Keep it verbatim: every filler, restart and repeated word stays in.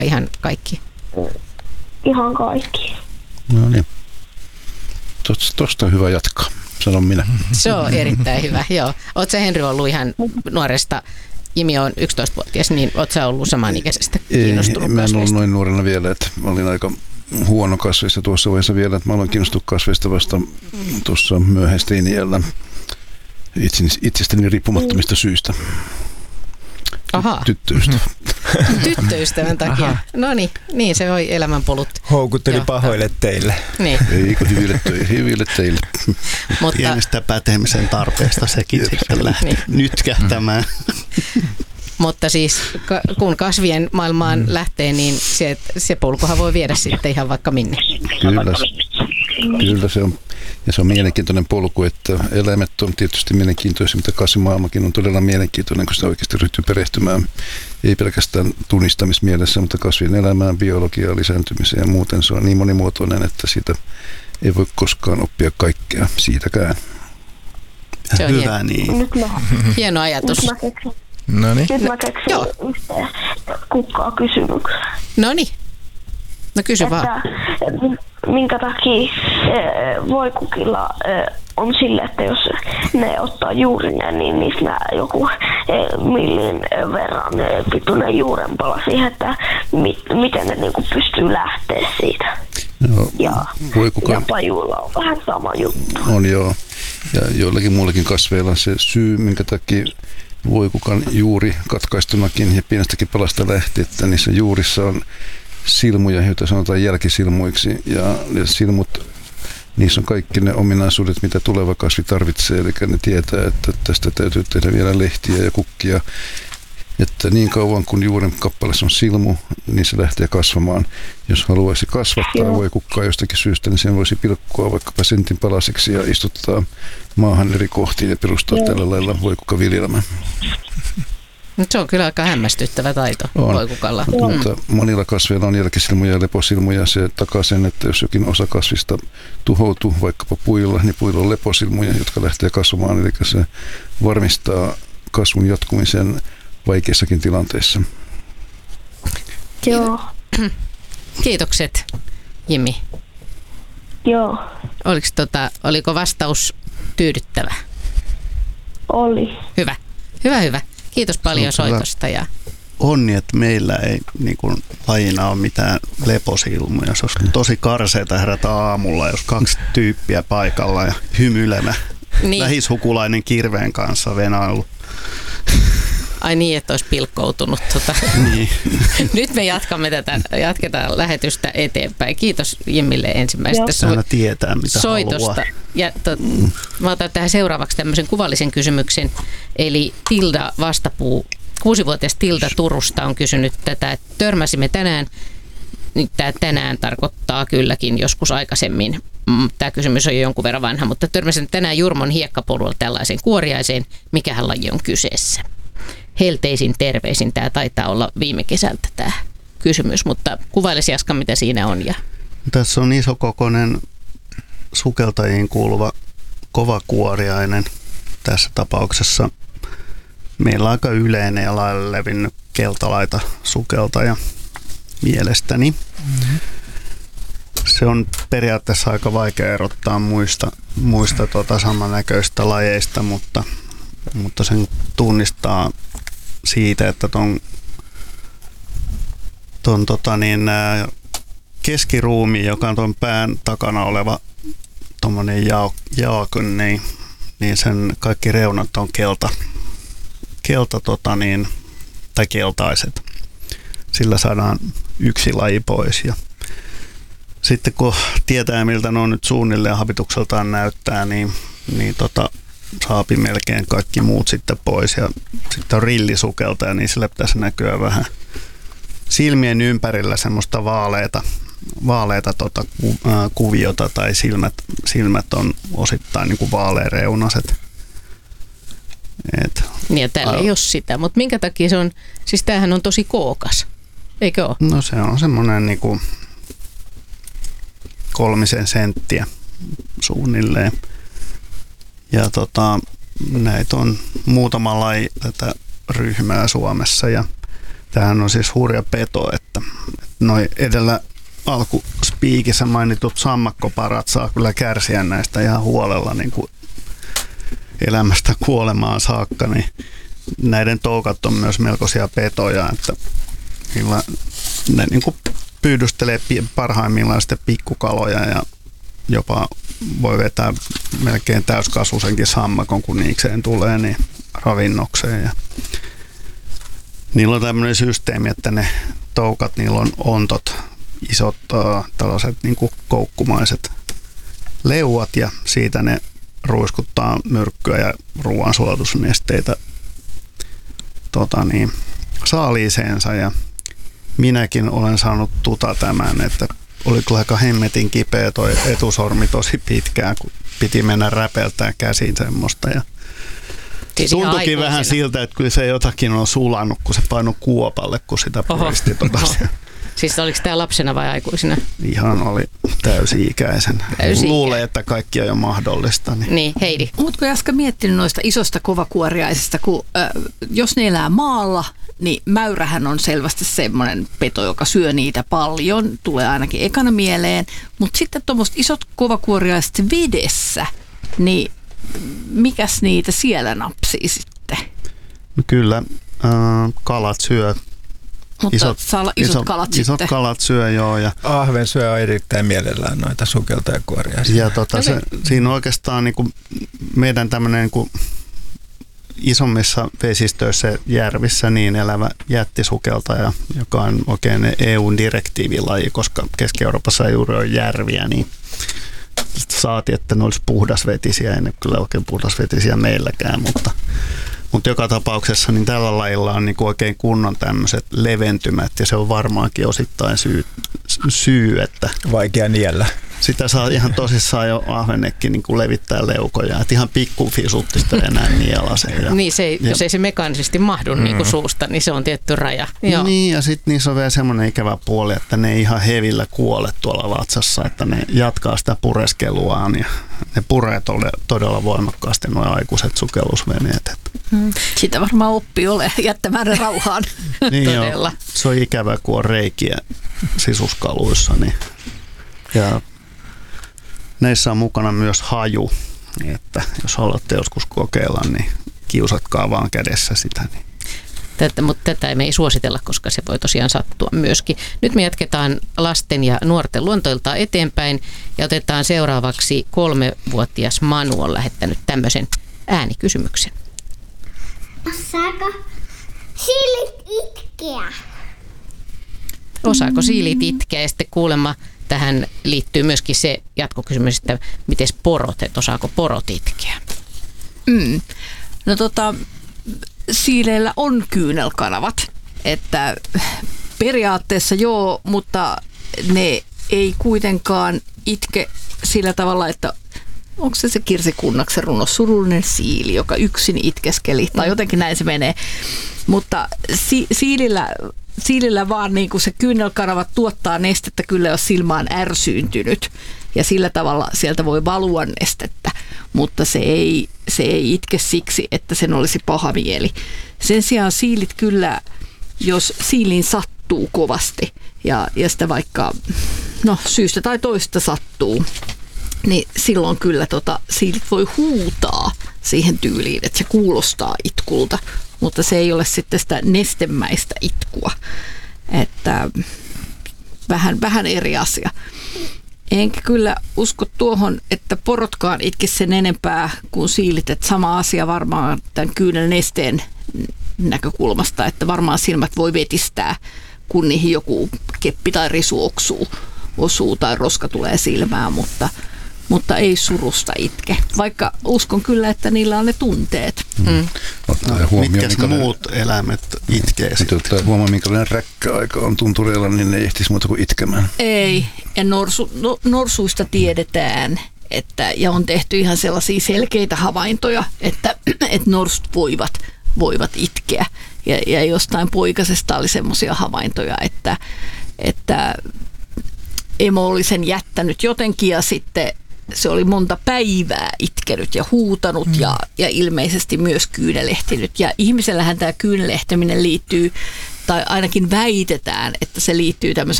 ihan kaikki? Ihan kaikki. No niin. Tuosta on hyvä jatkaa, sanon minä. Se on erittäin hyvä, joo. Oletko sä, Henry, ollut ihan nuoresta, Jimi on yksitoistavuotias, niin oletko sä ollut samanikäisestä kiinnostunut Ei, mä en ollut kasveista? noin nuorena vielä, että mä olin aika huono kasveista tuossa vaiheessa vielä, että mä aloin kiinnostua kasveista vasta tuossa myöhäisteiniällä itsestäni riippumattomista syistä. Ahaa. Tyttöystävä. Tyttöystävän takia. Aha. No niin, niin se voi elämänpolut. Houkutteli Joo. pahoille teille. Niin, Ei kun hyville töille, hyville teille. mutta Pienestä pätemisen tarpeesta sekin sitten lähti Niin. nytkähtämään. Mutta siis ka- kun kasvien maailmaan mm. lähtee, niin se, se polkuhan voi viedä sitten ihan vaikka minne. Kyllä, kyllä se on. Ja se on mielenkiintoinen polku, että eläimet on tietysti mielenkiintoisia, mutta kasvimaailmakin on todella mielenkiintoinen, kun sitä oikeasti ryhtyy perehtymään. Ei pelkästään tunnistamismielessä, mutta kasvien elämään, biologiaan, lisääntymiseen ja muuten se on niin monimuotoinen, että siitä ei voi koskaan oppia kaikkea siitäkään. Se on Hyvä hieno, niin. Nyt mä, hieno ajatus. nyt mä keksin, No niin. nyt mä keksin Joo. yhteen kukkaa kysymyksen. No niin, no kysy vaan. Että minkä takia eh, voikukilla eh, on sille, että jos ne ottaa juurineen, niin niissä nää joku eh, millin verran eh, pituinen juurenpala siihen, että mit, miten ne niinku pystyy lähteä siitä. No, Ja, voikukan- ja pajuilla on vähän sama juttu. On joo. Ja joillakin muillakin kasveilla se syy, minkä takia voikukan juuri katkaistunakin ja pienestäkin palasta lähtee, että niissä juurissa on silmuja, joita sanotaan jälkisilmuiksi. Ja ne silmut, niissä on kaikki ne ominaisuudet, mitä tuleva kasvi tarvitsee. Eli ne tietää, että tästä täytyy tehdä vielä lehtiä ja kukkia. Että niin kauan kun juuren kappaleessa on silmu, niin se lähtee kasvamaan. Jos haluaisi kasvattaa Joo. voikukkaa jostakin syystä, niin sen voisi pilkkoa vaikkapa sentin palasiksi ja istuttaa maahan eri kohtiin ja perustaa Joo. tällä lailla voikukkaviljelmä. Nyt se on kyllä aika hämmästyttävä taito On. voikukalla. Mutta monilla kasveilla on jälkisilmuja ja leposilmuja. Se takaa sen, että jos jokin osa kasvista tuhoutuu vaikkapa puilla, niin puilla on leposilmuja, jotka lähtee kasvamaan. Eli se varmistaa kasvun jatkumisen vaikeissakin tilanteissa. Joo, Kiitokset, Jimi. joo, Oliko, tota, oliko vastaus tyydyttävä? oli. Hyvä, hyvä, hyvä. Kiitos paljon Se on hyvä. soitosta. Ja Onni, että meillä ei niin kuin, lajina ole mitään leposilmuja. Se olisi tosi karseeta herätä aamulla, jos kaksi tyyppiä paikalla ja hymyilevä niin, lähisukulainen kirveen kanssa venailu. ai niin, että olisi pilkkoutunut. Tota. Niin. Nyt me jatkamme tätä, jatketaan lähetystä eteenpäin. Kiitos Jimmille ensimmäisestä Se aina tietää, mitä soitosta. haluaa. Ja tot, mä otan tähän seuraavaksi tämmöisen kuvallisen kysymyksen. Eli Tilda Vastapuu, kuusivuotias Tilda Turusta on kysynyt tätä, että törmäsimme tänään, nyt tämä tänään tarkoittaa kylläkin joskus aikaisemmin. Mm, Tämä kysymys on jo jonkun verran vanha, mutta törmäsin tänään Jurmon hiekkapolulla tällaiseen kuoriaiseen. Mikähän laji on kyseessä? Helteisin terveisin, tämä taitaa olla viime kesältä tämä kysymys, mutta kuvailisi Jaska, mitä siinä on. Ja Tässä on isokokoinen sukeltajiin kuuluva kovakuoriainen. Tässä tapauksessa meillä on aika yleinen ja lailla levinnyt keltalaita sukeltaja mielestäni. Mm-hmm. Se on periaatteessa aika vaikea erottaa muista, muista tuota samannäköistä lajeista, mutta, mutta sen tunnistaa siitä, että ton, ton tota niin, ää, keskiruumi, joka on tuon pään takana oleva tuommoinen jaakyn, niin, niin sen kaikki reunat on kelta, kelta tota niin, tai keltaiset. Sillä saadaan yksi laji pois. Ja sitten kun tietää, miltä ne on nyt suunnilleen habitukseltaan näyttää, niin, niin tota, saapi melkein kaikki muut sitten pois. Ja sitten on rillisukeltaja, niin sillä pitäisi näkyä vähän silmien ympärillä semmoista vaaleita, vaaleita tota, ku, ää, kuviota tai silmät, silmät on osittain niin kuin vaaleareunaiset. Et, niin ja täällä ei ole sitä, mutta minkä takia se on, siis tämähän on tosi kookas, eikö ole? No se on semmoinen niin kuin kolmisen senttiä suunnilleen. Ja tota, näitä on muutama laji tätä ryhmää Suomessa ja tämähän on siis hurja peto, että noi edellä alkuspiikissä mainitut sammakkoparat saa kyllä kärsiä näistä ihan huolella niin kuin elämästä kuolemaan saakka, niin näiden toukat on myös melkoisia petoja, että ne niin kuin pyydystelee parhaimmillaan sitten pikkukaloja ja jopa voi vetää melkein täyskasvusenkin sammakon, kun niikseen tulee, niin ravinnokseen. Ja niillä on tämmöinen systeemi, että ne toukat, niillä on ontot, isot tällaiset niin kuin koukkumaiset leuat ja siitä ne ruiskuttaa myrkkyä ja ruoansulatusnesteitä tota niin, saaliiseensa ja minäkin olen saanut tuta tämän, että oli kyllä aika hemmetin kipeä toi etusormi tosi pitkään, kun piti mennä räpeltää käsiin semmoista ja siis tuntuikin vähän siltä, että kyllä se jotakin on sulannut, kun se painoi kuopalle, kun sitä puristi tuota. Siis oliko tämä lapsena vai aikuisena? Ihan oli täysi-ikäisen. Täysi Luulee, että kaikki on jo mahdollista. Niin, niin Heidi. Oletko äsken miettinyt noista isosta kovakuoriaisista, kun äh, jos ne elää maalla, niin mäyrähän on selvästi semmoinen peto, joka syö niitä paljon, tulee ainakin ekana mieleen. Mutta sitten tuommoiset isot kovakuoriaiset vedessä, niin mikäs niitä siellä napsii sitten? Kyllä, äh, kalat syö. Mutta Isot, saa olla isot, isot kalat isot sitten. kalat syö, joo. Ja ahven syö erittäin mielellään noita sukeltajakuoria. Ja tota, se, siinä on oikeastaan niin kuin meidän tämmöinen niin kuin isommissa vesistöissä järvissä niin elävä jättisukeltaja, joka on oikein E U-direktiivilaji, koska Keski-Euroopassa ei juuri ole järviä, niin saati, että ne olisi puhdasvetisiä, ei ne kyllä oikein puhdasvetisiä meilläkään, mutta Mutta joka tapauksessa niin tällä lajilla on niinku oikein kunnon tämmöiset leventymät ja se on varmaankin osittain syy, syy että vaikea niellä. Sitä saa ihan tosissaan jo ahvennekin niin kuin levittää leukoja. Että ihan pikkufisutti sitä enää nielaseen. Ja, niin, se ei, ja, jos ei se mekaanisesti mahdu mm. niin kuin suusta, niin se on tietty raja. Joo. Niin, ja sitten niissä on vielä semmoinen ikävä puoli, että ne ei ihan hevillä kuole tuolla vatsassa, että ne jatkaa sitä pureskeluaan ja ne puree todella voimakkaasti nuo aikuiset sukellusveneet. Mm. Sitä varmaan oppii ole jättämään ne rauhaan. Niin todella. Jo, se on ikävä, kun on reikiä sisuskaluissa. Niin. Ja näissä on mukana myös haju, että jos haluatte joskus kokeilla, niin kiusatkaa vaan kädessä sitä. Niin. Tätä, mutta tätä me ei suositella, koska se voi tosiaan sattua myöskin. Nyt me jatketaan lasten ja nuorten luontoiltaan eteenpäin ja otetaan seuraavaksi kolmevuotias Manu on lähettänyt tämmöisen äänikysymyksen. Osaako siilit itkeä? Osaako siilit itkeä? Ja sitten kuulemma tähän liittyy myöskin se jatkokysymys, että miten porot, että osaako porot itkeä? Mm. No tota, siileillä on kyynelkanavat, että periaatteessa joo, mutta ne ei kuitenkaan itke sillä tavalla, että onko se se Kirsi Kunnaksen runo Surullinen siili, joka yksin itkeskeli, tai jotenkin näin se menee. Mutta si- siilillä, siilillä vaan niin kuin se kyynelkanavat tuottaa nestettä kyllä, jos silmä on ärsyyntynyt. Ja sillä tavalla sieltä voi valua nestettä, mutta se ei, se ei itke siksi, että sen olisi paha mieli. Sen sijaan siilit kyllä, jos siiliin sattuu kovasti ja, ja sitä vaikka no, syystä tai toista sattuu, niin silloin kyllä tota, siilit voi huutaa siihen tyyliin, että se kuulostaa itkulta, mutta se ei ole sitten sitä nestemäistä itkua. Että vähän, vähän eri asia. Enkä kyllä usko tuohon, että porotkaan itkisi sen enempää kuin siilit, että sama asia varmaan tämän kyynelnesteen näkökulmasta, että varmaan silmät voi vetistää, kun niihin joku keppi tai risu oksuu, osuu tai roska tulee silmään, mutta, mutta ei surusta itke. Vaikka uskon kyllä, että niillä on ne tunteet. Mm. No, mitkä muut eläimet itkee sitten? Ottaa huomioon, minkälainen räkkäaika on tuntureilla, niin ne ei ehtisi muuta kuin itkemään. Ei, ja norsu, no, norsuista tiedetään, että, ja on tehty ihan sellaisia selkeitä havaintoja, että, että norsut voivat, voivat itkeä. Ja, ja jostain poikasesta oli semmoisia havaintoja, että, että emo oli sen jättänyt jotenkin ja sitten se oli monta päivää itkenyt ja huutanut mm. ja, ja ilmeisesti myös kyynelehtinyt. Ja ihmisellähän tämä kyynelehtiminen liittyy tai ainakin väitetään, että se liittyy tämmöiseen